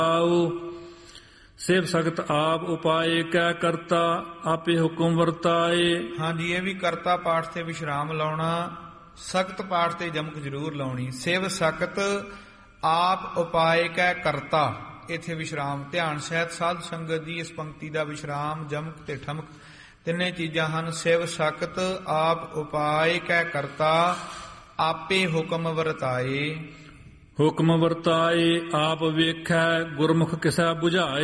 ਆਉ ਸਿਵ ਸਖਤ ਆਪ ਉਪਾਏ ਕੈ ਕਰਤਾ ਆਪੇ ਹੁਕਮ ਵਰਤਾਏ। ਹਾਂਜੀ, ਇਹ ਵੀ ਕਰਤਾ ਪਾਠ ਤੇ ਵਿਸ਼ਰਾਮ ਲਾਉਣਾ, ਸਖਤ ਪਾਠ ਤੇ ਜਮਕ ਜ਼ਰੂਰ ਲਾਉਣੀ। ਸਿਵ ਸਖਤ ਆਪ ਉਪਾਏ ਕੈ ਕਰਤਾ, ਇੱਥੇ ਵਿਸ਼ਰਾਮ। ਧਿਆਨ ਸਹਿਤ ਸਾਧ ਸੰਗਤ ਦੀ ਇਸ ਪੰਕਤੀ ਦਾ ਵਿਸ਼ਰਾਮ, ਜਮਕ ਤੇ ਠਮਕ ਤਿੰਨੇ ਚੀਜ਼ਾਂ ਹਨ। ਸਿਵ ਸਖਤ ਆਪ ਉਪਾਏ ਕੈ ਕਰਤਾ ਆਪੇ ਹੁਕਮ ਵਰਤਾਏ। ਹੁਕਮ ਵਰਤਾਏ ਆਪ ਵੇਖੈ ਗੁਰਮੁਖ ਕਿਸੈ ਬੁਝਾਏ।